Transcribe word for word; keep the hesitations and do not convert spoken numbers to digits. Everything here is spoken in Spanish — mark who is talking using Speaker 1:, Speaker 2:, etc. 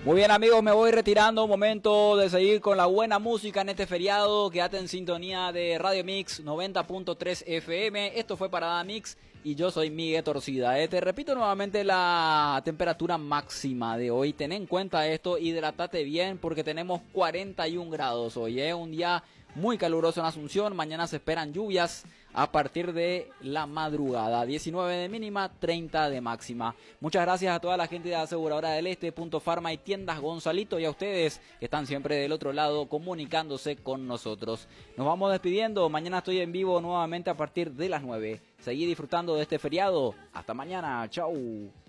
Speaker 1: Muy bien, amigos, me voy retirando. Momento de seguir con la buena música en este feriado. Quédate en sintonía de Radio Mix noventa punto tres F M. Esto fue Parada Mix y yo soy Miguel Torcida. Eh, te repito nuevamente la temperatura máxima de hoy. Ten en cuenta esto, hidratate bien porque tenemos cuarenta y un grados hoy. Es eh. un día muy caluroso en Asunción. Mañana se esperan lluvias a partir de la madrugada. diecinueve de mínima, treinta de máxima. Muchas gracias a toda la gente de Aseguradora del Este, Punto Farma y Tiendas Gonzalito, y a ustedes que están siempre del otro lado comunicándose con nosotros. Nos vamos despidiendo. Mañana estoy en vivo nuevamente a partir de las nueve. Seguí disfrutando de este feriado. Hasta mañana. Chau.